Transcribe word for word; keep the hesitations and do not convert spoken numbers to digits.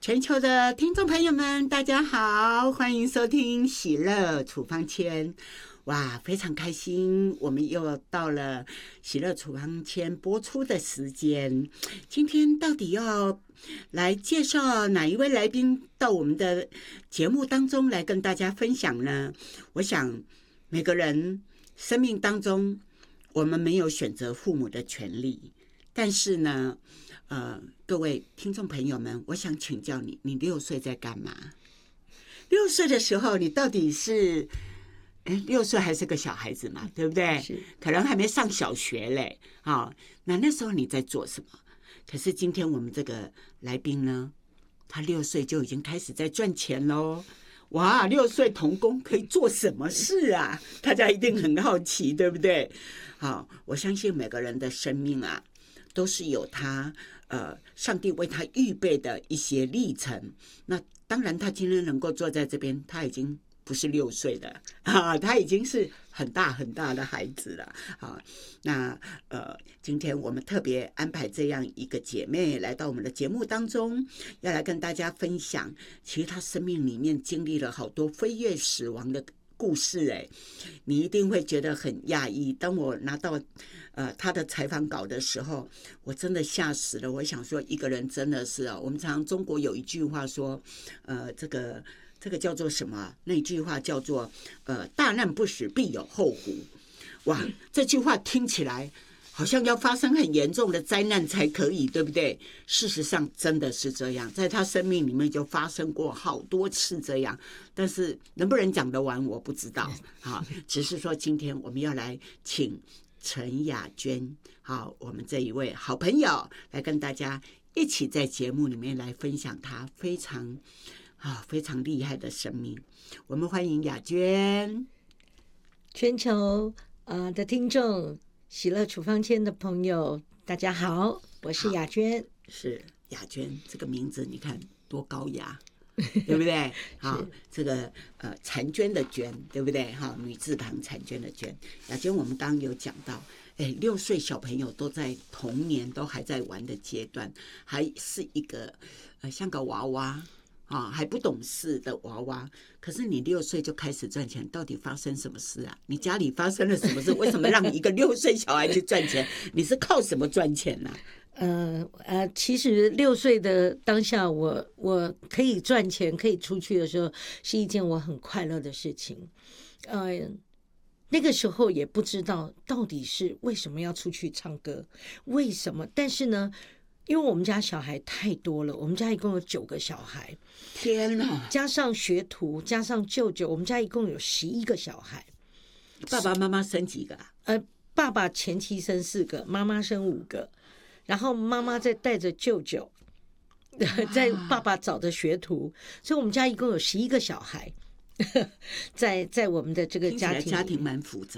全球的听众朋友们，大家好，欢迎收听喜乐处方签。哇，非常开心，我们又到了喜乐处方签播出的时间。今天到底要来介绍哪一位来宾到我们的节目当中来跟大家分享呢？我想每个人生命当中，我们没有选择父母的权利，但是呢呃，各位听众朋友们，我想请教你，你六岁在干嘛？六岁的时候，你到底是，哎，六岁还是个小孩子嘛，对不对？可能还没上小学嘞，啊、哦，那那时候你在做什么？可是今天我们这个来宾呢，他六岁就已经开始在赚钱喽。哇，六岁童工可以做什么事啊？大家一定很好奇，对不对？好，我相信每个人的生命啊，都是有他呃，上帝为他预备的一些历程。那当然，他今天能够坐在这边，他已经不是六岁了啊，他已经是很大很大的孩子了啊。那呃，今天我们特别安排这样一个姐妹来到我们的节目当中，要来跟大家分享，其实她生命里面经历了好多飞跃死亡的故事，哎，你一定会觉得很讶异。当我拿到呃他的采访稿的时候，我真的吓死了。我想说，一个人真的是啊，我们常常中国有一句话说，呃，这个这个叫做什么？那句话叫做呃，大难不死必有后福。哇，这句话听起来好像要发生很严重的灾难才可以，对不对？事实上真的是这样，在他生命里面就发生过好多次这样，但是能不能讲得完我不知道啊。只是说今天我们要来请陈雅娟，好，我们这一位好朋友来跟大家一起在节目里面来分享她非常啊非常厉害的生命。我们欢迎雅娟。 全球呃的听众，喜乐处方签的朋友，大家好，我是雅娟。 是雅娟这个名字，你看多高雅，对不对？好，这个呃婵娟的娟，对不对？哈，女字旁婵娟的娟。雅娟，我们刚刚有讲到，哎，六岁小朋友都在童年，都还在玩的阶段，还是一个呃像个娃娃。啊，还不懂事的娃娃，可是你六岁就开始赚钱，到底发生什么事啊？你家里发生了什么事？为什么让一个六岁小孩去赚钱？你是靠什么赚钱呢、啊？ 呃呃，其实六岁的当下我，我我可以赚钱，可以出去的时候，是一件我很快乐的事情。呃，那个时候也不知道到底是为什么要出去唱歌，为什么？但是呢，因为我们家小孩太多了，我们家一共有九个小孩， 天哪！ 加上学徒，加上舅舅，我们家一共有十一个小孩。 爸爸妈妈生几个啊？ 呃，爸爸前妻生四个，妈妈生五个，然后妈妈再带着舅舅，在爸爸找的学徒，所以我们家一共有十一个小孩。在在我们的这个家庭， 家庭蛮复杂